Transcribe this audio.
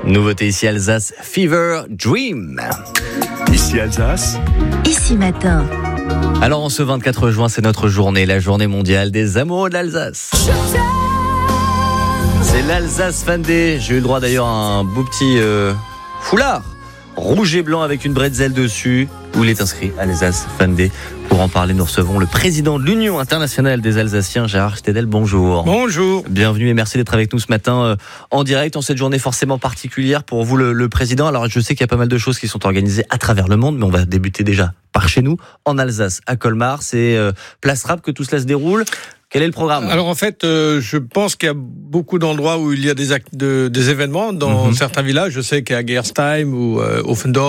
Nouveauté ici Alsace, Fever Dream. Ici Alsace. Ici Matin. Alors en ce 24 juin, c'est notre journée, la journée mondiale des amoureux de l'Alsace. C'est l'Alsace Fan Day. J'ai eu le droit d'ailleurs à un beau petit foulard rouge et blanc avec une bretzel dessus où il est inscrit Alsace Fan Day. Pour en parler, nous recevons le président de l'Union internationale des Alsaciens, Gérard Stedel. Bonjour. Bonjour. Bienvenue et merci d'être avec nous ce matin en direct, en cette journée forcément particulière pour vous le président. Alors je sais qu'il y a pas mal de choses qui sont organisées à travers le monde, mais on va débuter déjà par chez nous, en Alsace, à Colmar. C'est Place Rapp que tout cela se déroule. Quel est le programme ? Alors en fait, je pense qu'il y a beaucoup d'endroits où il y a des événements dans certains villages. Je sais qu'à Gerstheim ou Offendorf,